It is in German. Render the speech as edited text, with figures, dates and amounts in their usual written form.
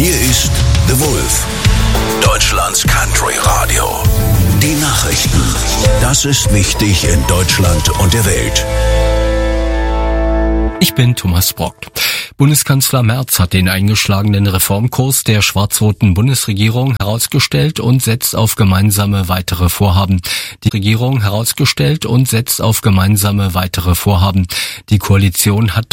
Hier ist The Wolf, Deutschlands Country Radio. Die Nachrichten. Das ist wichtig in Deutschland und der Welt. Ich bin Thomas Brock. Bundeskanzler Merz hat den eingeschlagenen Reformkurs der schwarz-roten Bundesregierung herausgestellt und setzt auf gemeinsame weitere Vorhaben. Die Regierung herausgestellt und setzt auf gemeinsame weitere Vorhaben. Die Koalition hat